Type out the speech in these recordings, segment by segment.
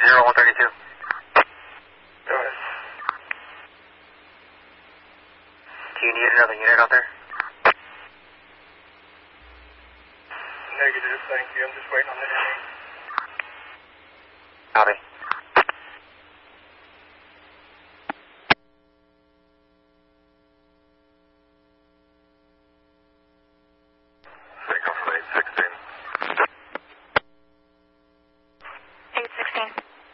0132. Go ahead. Do you need another unit out there? Negative, thank you. I'm just waiting on the unit. Copy. Signal from 816. 816.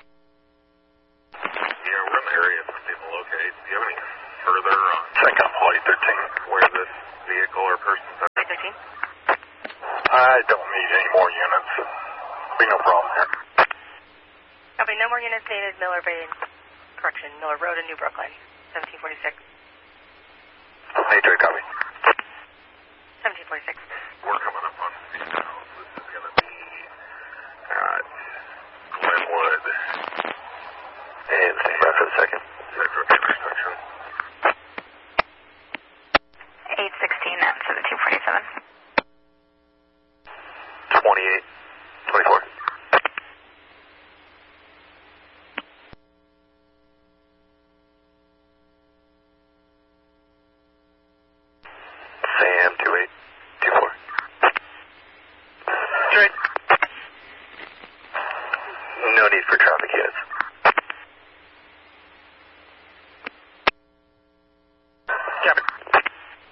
Yeah, we're in the area for people to locate. Do you have any further on Second flight 13. where this vehicle or person's at? 813. I don't need any more units. Be no problem here. Copy, no more units needed. Miller Bay, correction, Miller Road in New Brooklyn, 1746. Major, copy. 1746. We're coming up on speed now. This is going to be at Glenwood. And stand by for the second. Citric intersection. 816 at 1747. 28. 24. Sam 2824. Straight. No need for traffic units.